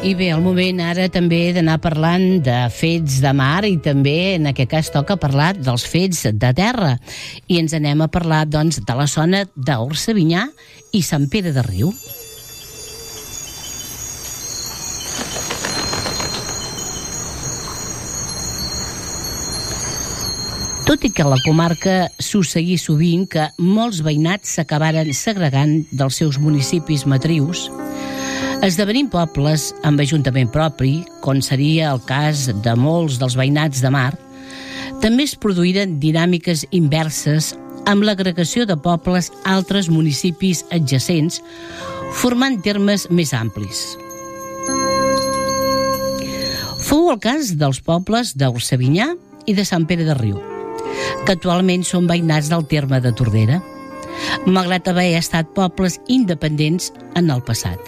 I bé, el moment ara també d'anar parlant de fets de mar i també en aquest cas toca parlar dels fets de terra. I ens anem a parlar, doncs, de la zona d'Orcevinyà i Sant Pere de Riu. Tot i que a la comarca succeïa sovint que molts veïnats s'acabaren segregant dels seus municipis matrius, esdevenint pobles amb ajuntament propi, com seria el cas de molts dels veïnats de mar, també es produïren dinàmiques inverses amb l'agregació de pobles a altres municipis adjacents, formant termes més amplis. Fou el cas dels pobles d'Orcevinyà i de Sant Pere de Riu, que actualment són veïnats del terme de Tordera, malgrat haver estat pobles independents en el passat.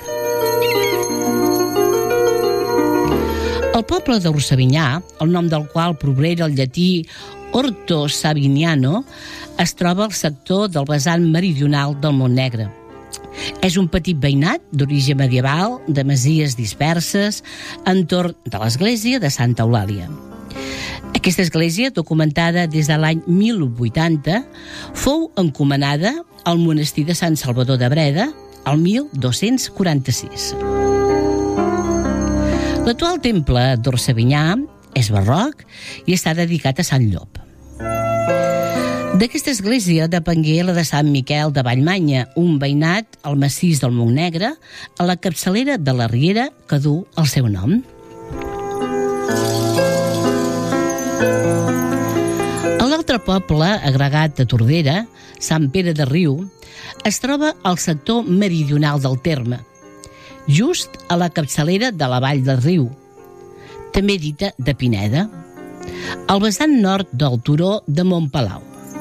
El poble d'Orcevinyà, el nom del qual prové del llatí Orto Saviniano, es troba al sector del vessant meridional del Montnegre. És un petit veïnat d'origen medieval, de masies disperses, entorn de l'església de Santa Eulàlia. Aquesta església, documentada des de l'any 1080, fou encomanada al monestir de Sant Salvador de Breda el 1246. L'actual temple d'Orcevinyà és barroc i està dedicat a Sant Llop. D'aquesta església depengué la de Sant Miquel de Vallmanya, un veïnat al massís del Montnegre, a la capçalera de la riera que du el seu nom. L'altre poble, agregat a Tordera, Sant Pere de Riu, es troba al sector meridional del terme, just a la capçalera de la vall del Riu, també dita de Pineda, al vessant nord del turó de Montpalau.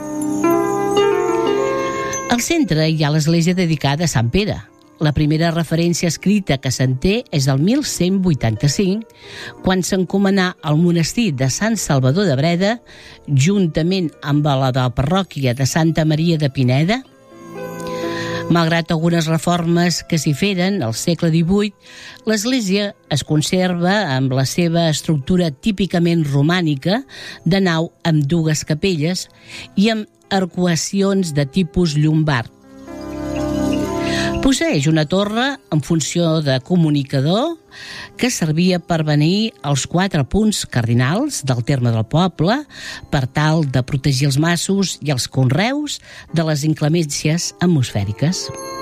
Al centre hi ha l'església dedicada a Sant Pere. La primera referència escrita que se'n té és del 1185, quan s'encomanà al monestir de Sant Salvador de Breda, juntament amb la de la parròquia de Santa Maria de Pineda. Malgrat algunes reformes que s'hi feren al segle XVIII, l'església es conserva amb la seva estructura típicament romànica, de nau amb dues capelles i amb arcuacions de tipus llombard. Posseeix una torre en funció de comunicador que servia per beneir els 4 punts cardinals del terme del poble per tal de protegir els masos i els conreus de les inclemències atmosfèriques.